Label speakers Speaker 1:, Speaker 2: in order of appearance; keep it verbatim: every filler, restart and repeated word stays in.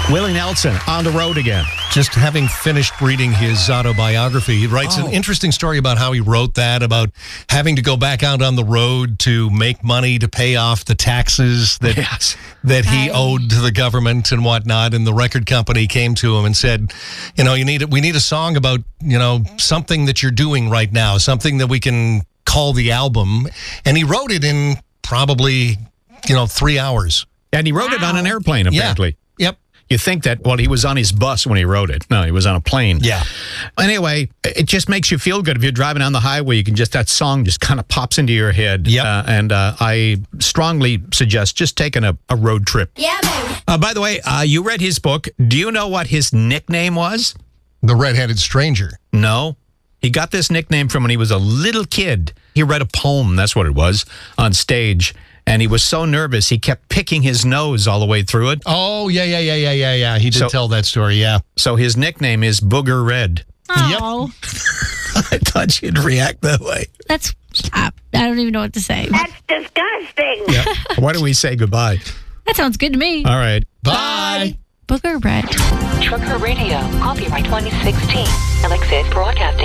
Speaker 1: Willie Nelson on the road again.
Speaker 2: Just having finished reading his autobiography, he writes
Speaker 1: Oh.
Speaker 2: an interesting story about how he wrote that, about having to go back out on the road to make money to pay off the taxes that
Speaker 1: Yes.
Speaker 2: that he
Speaker 3: Aye.
Speaker 2: owed to the government and whatnot. And the record company came to him and said, you know, you need we need a song about, you know, something that you're doing right now, something that we can call the album. And he wrote it in probably, you know, three hours.
Speaker 1: And he wrote it on an airplane, apparently.
Speaker 2: Yep.
Speaker 1: You think that, well, he was on his bus when he wrote it. No, he was on a plane.
Speaker 2: Yeah.
Speaker 1: Anyway, it just makes you feel good. If you're driving down the highway, you can just, that song just kind of pops into your head.
Speaker 2: Yep.
Speaker 1: Uh, and uh, I strongly suggest just taking a, a road trip.
Speaker 3: Yeah, baby.
Speaker 1: Uh, by the way, uh, you read his book. Do you know what his nickname was?
Speaker 2: The Red-Headed Stranger.
Speaker 1: No. He got this nickname from when he was a little kid. He read a poem, that's what it was, on stage. And he was so nervous, he kept picking his nose all the way through it.
Speaker 2: Oh, yeah, yeah, yeah, yeah, yeah, yeah. He did
Speaker 1: So-
Speaker 2: tell that story, yeah.
Speaker 1: So his nickname is Booger Red.
Speaker 3: Oh,
Speaker 1: I thought you'd react that way.
Speaker 3: that's. I, I don't even know what to say.
Speaker 4: That's disgusting.
Speaker 1: Yeah. Why don't we say goodbye?
Speaker 3: That sounds good to me.
Speaker 1: All right.
Speaker 2: Bye.
Speaker 3: Booger Red.
Speaker 5: Trucker Radio, copyright twenty sixteen, Alexis Broadcasting.